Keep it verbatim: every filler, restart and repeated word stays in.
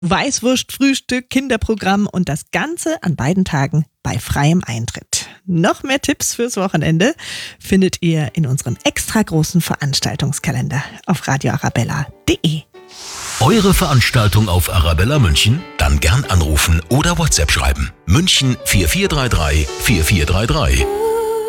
Weißwurst, Frühstück, Kinderprogramm und das Ganze an beiden Tagen bei freiem Eintritt. Noch mehr Tipps fürs Wochenende findet ihr in unserem extra großen Veranstaltungskalender auf radio arabella punkt de. Eure Veranstaltung auf Arabella München? Dann gern anrufen oder WhatsApp schreiben. München vier vier drei drei vier vier drei drei.